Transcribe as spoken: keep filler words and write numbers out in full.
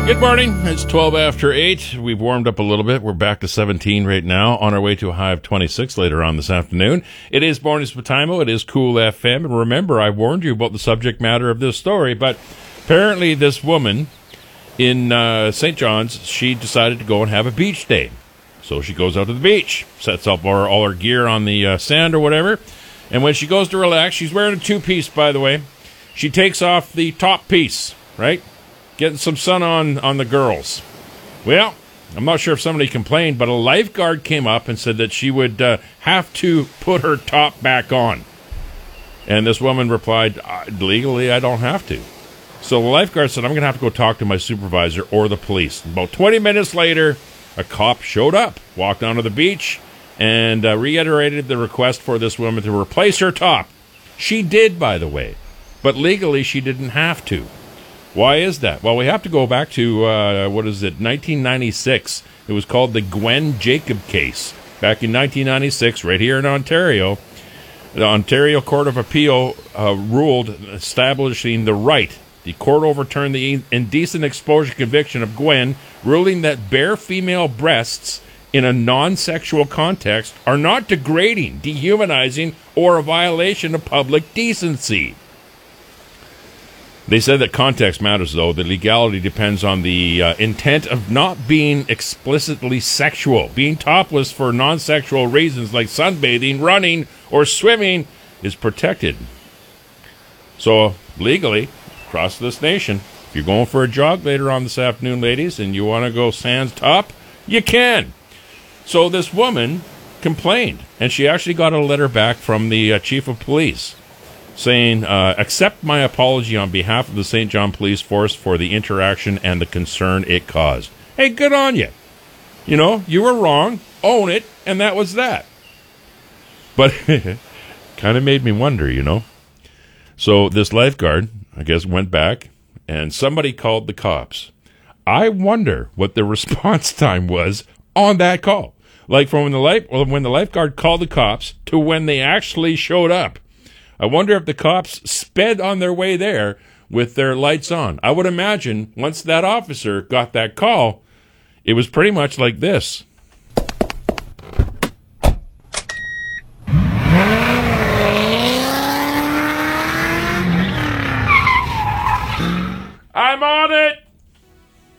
Good morning. It's twelve after eight. We've warmed up a little bit. We're back to seventeen right now, on our way to a high of twenty-six later on this afternoon. It is Mornings with Timo. It is Cool F M. And remember, I warned you about the subject matter of this story, but apparently this woman in uh, Saint John's, she decided to go and have a beach day. So she goes out to the beach, sets up all her, all her gear on the uh, sand or whatever, and when she goes to relax, she's wearing a two-piece, by the way. She takes off the top piece, right? Getting some sun on, on the girls. Well, I'm not sure if somebody complained, but a lifeguard came up and said that she would uh, have to put her top back on. And this woman replied, legally, I don't have to. So the lifeguard said, I'm going to have to go talk to my supervisor or the police. About twenty minutes later, a cop showed up, walked onto the beach, and uh, reiterated the request for this woman to replace her top. She did, by the way, but legally she didn't have to. Why is that? Well, we have to go back to, uh, what is it, nineteen ninety-six. It was called the Gwen Jacob case. Back in nineteen ninety-six, right here in Ontario, the Ontario Court of Appeal uh, ruled establishing the right. The court overturned the indecent exposure conviction of Gwen, ruling that bare female breasts in a non-sexual context are not degrading, dehumanizing, or a violation of public decency. They said that context matters, though. The legality depends on the uh, intent of not being explicitly sexual. Being topless for non-sexual reasons like sunbathing, running, or swimming is protected. So, legally, across this nation, if you're going for a jog later on this afternoon, ladies, and you want to go sans top, you can. So this woman complained, and she actually got a letter back from the uh, chief of police, saying, uh, accept my apology on behalf of the Saint John Police Force for the interaction and the concern it caused. Hey, good on you. You know, you were wrong, own it, and that was that. But kind of made me wonder, you know. So this lifeguard, I guess, went back, and somebody called the cops. I wonder what the response time was on that call. Like from when the life, well, when the lifeguard called the cops to when they actually showed up. I wonder if the cops sped on their way there with their lights on. I would imagine once that officer got that call, it was pretty much like this.